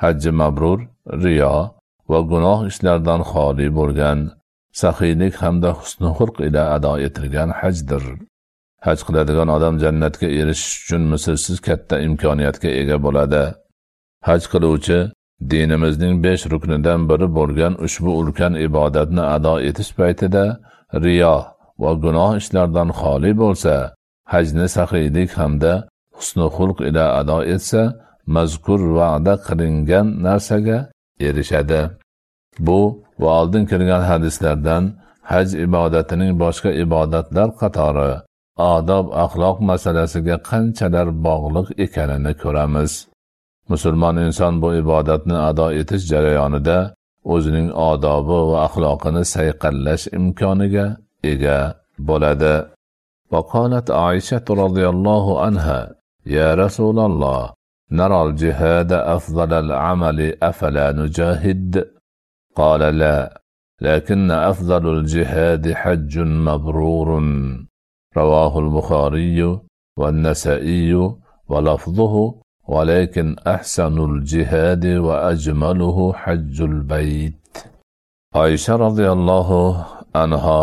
hajji mabrur riyo va gunoh ishlardan xoli bo'lgan saxiylik hamda husn xulq ila ado etilgan hajdir. Haj qiladigan odam jannatga erishish uchun mislsiz katta imkoniyatga ega bo'ladi. Haj qiluvchi dinimizning 5 ruknidan biri bo'lgan ushbu ulkan ibodatni ado etish paytida riyo va gunoh ishlardan xoli bo'lsa, hajni saxiylik hamda husn xulq ila ado etsa, mazkur va'da qilingan narsaga erishadi. Bu va oldin kelgan hadislardan haj ibodatining boshqa ibodatlar qatori odob axloq masalasiga qanchalar bog'liq ekanini ko'ramiz. Musulmon inson bu ibodatni ado etish jarayonida o'zining odobi va axloqini sayqallash imkoniga ega bo'ladi. وقالت عائشة رضي الله عنها يا رسول الله نرى الجهاد أفضل العمل أفلا نجاهد؟ قال لا، لكن أفضل الجهاد حج مبرور. رواه البخاري والنسائي ولفظه ولكن أحسن الجهاد وأجمله حج البيت. عائشة رضي الله عنها: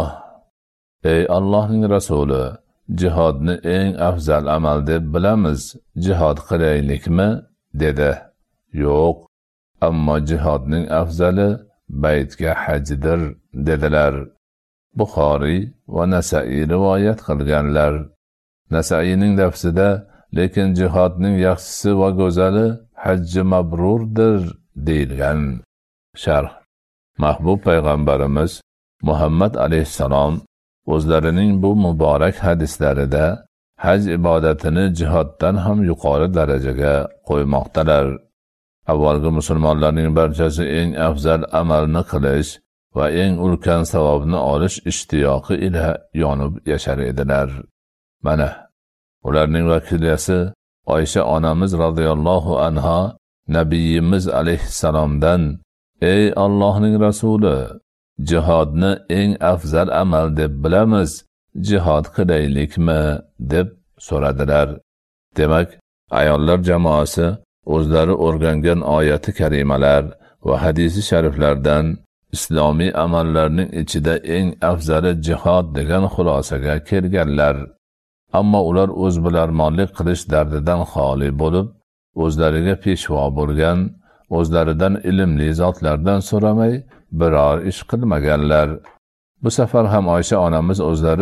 ey Allohning rasuli, jihodni eng afzal amal deb bilamiz, jihod qilaylikmi? dedi. Yo'q, ammo jihodning afzali baytga hajdir dedilar. Buxoriy va Nasaiy rivoyat qilganlar. Nasaining lafzida lekin jihodning yaxshisi va go'zali hajji mabrurdir deyilgan. Sharh: Mahbub payg'ambarimiz Muhammad alayhissalom o'zlarining bu muborak hadislarida haj ibodatini jihoddan ham yuqori darajaga qo'ymoqdalar. Avvalgi musulmonlarning barchasi eng afzal amalni qilish va eng ulkan savobni olish ishtiyoqi ila yonib yashar edilar. Mana ularning vakilasi Oysha onamiz radhiyallohu anha Nabiyimiz alayhissalomdan: ey Allohning rasuli, jihodni eng afzal amal deb bilamiz, jihod qilaylikmi? deb so'radilar. Demak, ayollar jamoasi o'zlari o'rgangan oyati karimalar va hadisi shariflardan islomiy amallarning ichida eng afzali jihod degan xulosaga kelganlar. Ammo ular o'zbilarmonlik qilish dardidan xoli bo'lib, o'zlariga peshvo bo'lgan, o'zlaridan ilmli zotlardan so'ramay biror ish qilmaganlar. Bu safar ham Oysha onamiz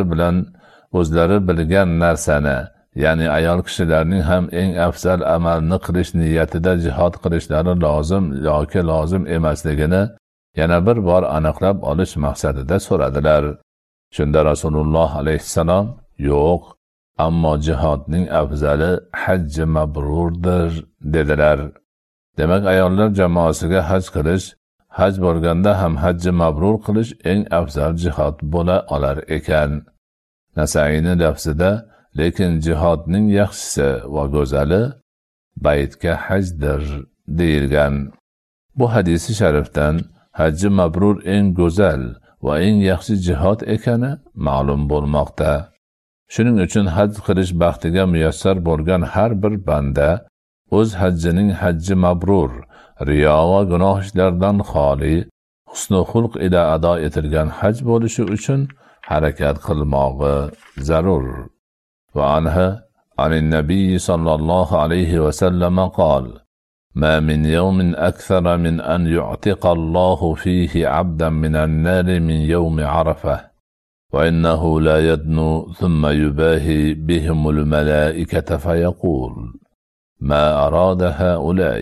o'zlari bilgan narsani, ya'ni ayol kishilarning ham eng afzal amalni qilish niyatida jihod qilishlari lozim yoki lozim emasligini yana bir bor aniqlab olish maqsadida so'radilar. Shunda Rasululloh alayhissalom: yo'q, ammo jihodning afzali hajji mabrurdir dedilar. Demak, ayollar jamoasiga haj qilish, haj bo'lganda ham hajji mabrur qilish eng afzal jihod bo'la olar ekan. Nasaining lafzida lekin jihodning yaxshisi va go'zali baytga hajdir deyilgan. Bu hadisi sharifdan hajji mabrur eng go'zal va eng yaxshi jihod ekani ma'lum bo'lmoqda. Shuning uchun haj qilish baxtiga muyassar bo'lgan har bir banda o'z hajjining hajji mabrur, riyo va gunoh ishlardan xoli, husn xulq ila ado etilgan haj bo'lishi uchun harakat qilmog'i zarur. Va anha anin nabiy sallallohu alayhi va sallam qol: ما من يوم أكثر من أن يعتق الله فيه عبدا من النار من يوم عرفة، وإنه لا يدنو ثم يباهي بهم الملائكة فيقول: ما أراد هؤلاء؟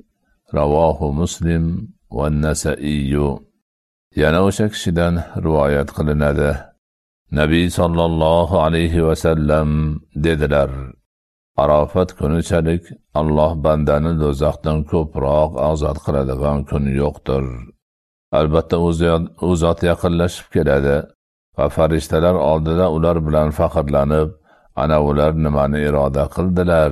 رواه مسلم والنسائي. yana o'sha kishidan rivoyat qilinadi. Nabiy sallallohu alayhi va sallam dedilar: Arafat kunichalik Alloh bandani do'zaxdan ko'proq ozod qiladigan kun yo'qdir. Albatta u zot yaqinlashib keladi va farishtalar oldida ular bilan faxrlanib, ana ular nimani iroda qildilar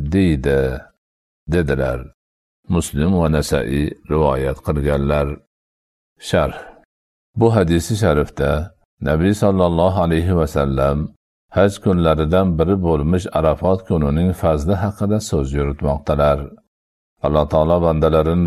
dedilar. Muslim va Nasaiy rivoyat qilganlar. Sharh: bu hadisi sharifda Nabiy sallallohu alayhi va sallam haj kunlaridan biri bo'lmish Arafat kunining fazli haqida so'z yuritmoqdalar. Alloh taolo bandalarini